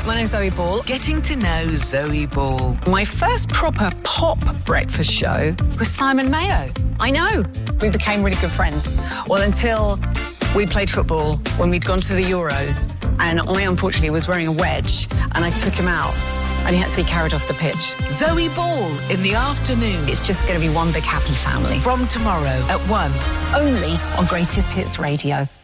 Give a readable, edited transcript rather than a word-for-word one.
my name's Zoe Ball. Getting to know Zoe Ball. My first proper pop breakfast show was Simon Mayo. I know. We became really good friends. Well, until we played football when we'd gone to the Euros, and I unfortunately was wearing a wedge, and I took him out, and he had to be carried off the pitch. Zoe Ball in the afternoon. It's just going to be one big happy family. From tomorrow at 1. Only on Greatest Hits Radio.